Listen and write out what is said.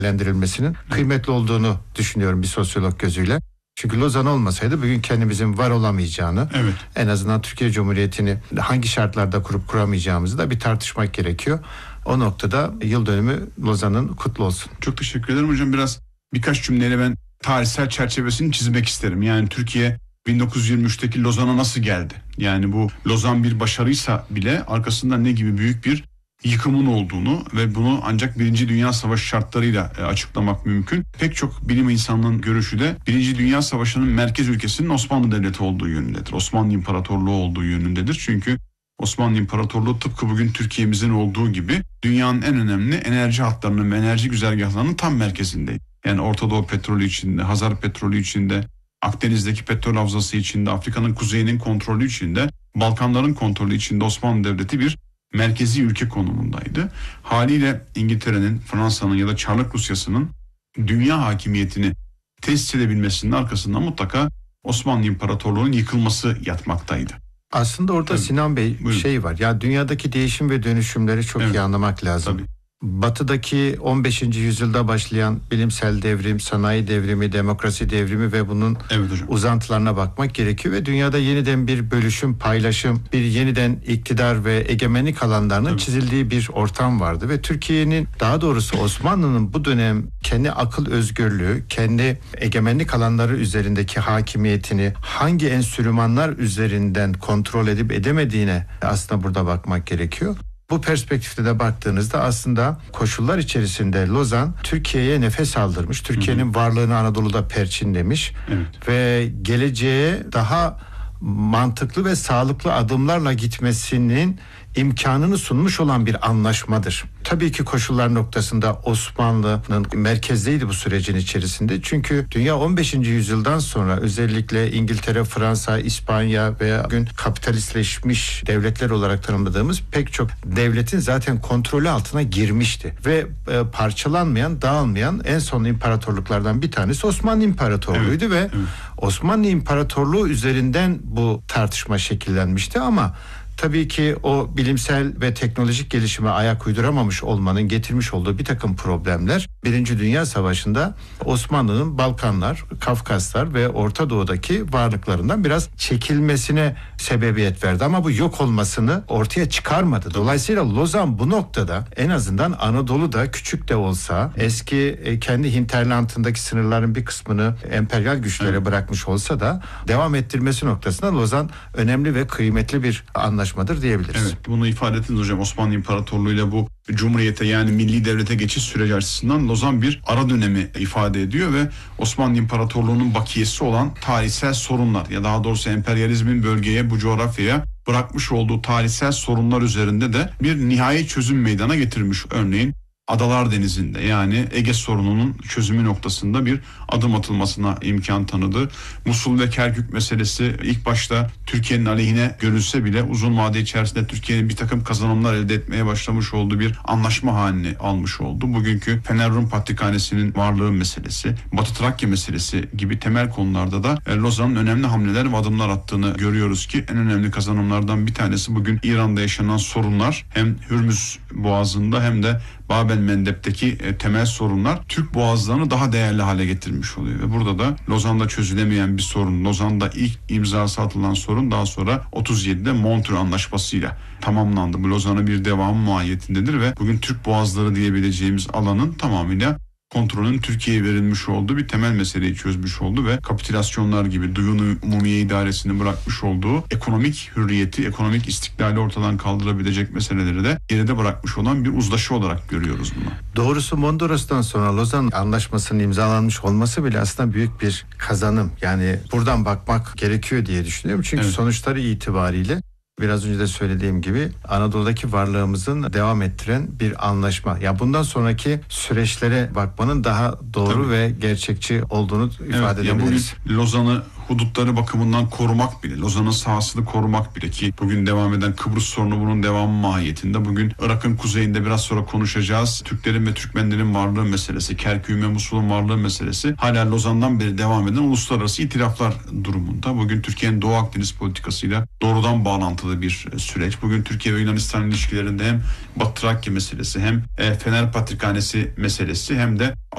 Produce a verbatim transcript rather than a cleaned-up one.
değerlendirilmesinin kıymetli olduğunu düşünüyorum bir sosyolog gözüyle. Çünkü Lozan olmasaydı bugün kendimizin var olamayacağını, evet. en azından Türkiye Cumhuriyeti'ni hangi şartlarda kurup kuramayacağımızı da bir tartışmak gerekiyor. O noktada yıl dönümü Lozan'ın kutlu olsun. Çok teşekkür ederim hocam. Biraz birkaç cümleyle ben tarihsel çerçevesini çizmek isterim. Yani Türkiye bin dokuz yüz yirmi üçteki Lozan'a nasıl geldi? Yani bu Lozan bir başarıysa bile arkasında ne gibi büyük bir yıkımın olduğunu ve bunu ancak Birinci Dünya Savaşı şartlarıyla açıklamak mümkün. Pek çok bilim insanının görüşü de Birinci Dünya Savaşı'nın merkez ülkesinin Osmanlı Devleti olduğu yönündedir. Osmanlı İmparatorluğu olduğu yönündedir. Çünkü Osmanlı İmparatorluğu tıpkı bugün Türkiye'mizin olduğu gibi dünyanın en önemli enerji hatlarının ve enerji güzergahlarının tam merkezindeydi. Yani Orta Doğu petrolü içinde, Hazar petrolü içinde, Akdeniz'deki petrol havzası içinde, Afrika'nın kuzeyinin kontrolü içinde, Balkanların kontrolü içinde Osmanlı Devleti bir merkezi ülke konumundaydı. Haliyle İngiltere'nin, Fransa'nın ya da Çarlık Rusyası'nın dünya hakimiyetini tesis edebilmesinin arkasında mutlaka Osmanlı İmparatorluğu'nun yıkılması yatmaktaydı. Aslında orada Tabii. Sinan Bey bir şey var. Ya dünyadaki değişim ve dönüşümleri çok Evet. iyi anlamak lazım. Tabii. Batı'daki on beşinci yüzyılda başlayan bilimsel devrim, sanayi devrimi, demokrasi devrimi ve bunun evet hocam. uzantılarına bakmak gerekiyor ve dünyada yeniden bir bölüşüm, paylaşım, bir yeniden iktidar ve egemenlik alanlarının Tabii. çizildiği bir ortam vardı ve Türkiye'nin, daha doğrusu Osmanlı'nın bu dönem kendi akıl özgürlüğü, kendi egemenlik alanları üzerindeki hakimiyetini hangi enstrümanlar üzerinden kontrol edip edemediğine aslında burada bakmak gerekiyor. Bu perspektifte de baktığınızda aslında koşullar içerisinde Lozan Türkiye'ye nefes aldırmış. Türkiye'nin varlığını Anadolu'da perçinlemiş. Evet. Ve geleceğe daha mantıklı ve sağlıklı adımlarla gitmesinin imkanını sunmuş olan bir anlaşmadır. Tabii ki koşullar noktasında Osmanlı'nın merkezdeydi bu sürecin içerisinde. Çünkü dünya on beşinci yüzyıldan sonra özellikle İngiltere, Fransa, İspanya veya bugün kapitalistleşmiş devletler olarak tanımladığımız pek çok devletin zaten kontrolü altına girmişti. Ve e, parçalanmayan, dağılmayan en son imparatorluklardan bir tanesi Osmanlı İmparatorluğu'ydu evet, ve evet. Osmanlı İmparatorluğu üzerinden bu tartışma şekillenmişti ama tabii ki o bilimsel ve teknolojik gelişime ayak uyduramamış olmanın getirmiş olduğu bir takım problemler Birinci Dünya Savaşı'nda Osmanlı'nın Balkanlar, Kafkaslar ve Orta Doğu'daki varlıklarından biraz çekilmesine sebebiyet verdi. Ama bu yok olmasını ortaya çıkarmadı. Dolayısıyla Lozan bu noktada en azından Anadolu'da küçük de olsa eski kendi hinterlandındaki sınırların bir kısmını emperyal güçlere evet. bırakmış olsa da devam ettirmesi noktasında Lozan önemli ve kıymetli bir anlaşma diyebiliriz. Evet, bunu ifade ettiniz hocam. Osmanlı İmparatorluğu ile bu Cumhuriyete yani milli devlete geçiş süreci açısından Lozan bir ara dönemi ifade ediyor ve Osmanlı İmparatorluğu'nun bakiyesi olan tarihsel sorunlar ya daha doğrusu emperyalizmin bölgeye, bu coğrafyaya bırakmış olduğu tarihsel sorunlar üzerinde de bir nihai çözüm meydana getirmiş. Örneğin Adalar Denizi'nde yani Ege sorununun çözümü noktasında bir adım atılmasına imkan tanıdı. Musul ve Kerkük meselesi ilk başta Türkiye'nin aleyhine görülse bile uzun vade içerisinde Türkiye'nin bir takım kazanımlar elde etmeye başlamış olduğu bir anlaşma halini almış oldu. Bugünkü Fener Rum Patrikhanesi'nin varlığı meselesi, Batı Trakya meselesi gibi temel konularda da Lozan'ın önemli hamleler ve adımlar attığını görüyoruz ki en önemli kazanımlardan bir tanesi bugün İran'da yaşanan sorunlar hem Hürmüz Boğazı'nda hem de Babel Mendeb'teki e, temel sorunlar Türk boğazlarını daha değerli hale getirmiş oluyor. Ve burada da Lozan'da çözülemeyen bir sorun, Lozan'da ilk imzası atılan sorun daha sonra otuz yedide Montreux Anlaşması'yla tamamlandı. Bu Lozan'ın bir devamı mahiyetindedir ve bugün Türk boğazları diyebileceğimiz alanın tamamıyla kontrolün Türkiye'ye verilmiş olduğu bir temel meseleyi çözmüş oldu ve kapitülasyonlar gibi Duyun Umumiye İdaresi'ni bırakmış olduğu ekonomik hürriyeti, ekonomik istiklali ortadan kaldırabilecek meseleleri de geride bırakmış olan bir uzlaşı olarak görüyoruz bunu. Doğrusu Mondros'tan sonra Lozan Anlaşması'nın imzalanmış olması bile aslında büyük bir kazanım. Yani buradan bakmak gerekiyor diye düşünüyorum. Çünkü evet. sonuçları itibariyle biraz önce de söylediğim gibi Anadolu'daki varlığımızın devam ettiren bir anlaşma. Ya bundan sonraki süreçlere bakmanın daha doğru Tabii. ve gerçekçi olduğunu ifade evet, edebiliriz. Bugün Lozan'ı hudutları bakımından korumak bile, Lozan'ın sahasını korumak bile ki bugün devam eden Kıbrıs sorunu bunun devamı mahiyetinde. Bugün Irak'ın kuzeyinde biraz sonra konuşacağız. Türklerin ve Türkmenlerin varlığı meselesi, Kerkük ve Musul'un varlığı meselesi hala Lozan'dan beri devam eden uluslararası itilaflar durumunda. Bugün Türkiye'nin Doğu Akdeniz politikasıyla doğrudan bağlantılı bir süreç. Bugün Türkiye ve Yunanistan ilişkilerinde hem Batı Trakya meselesi hem Fener Patrikhanesi meselesi hem de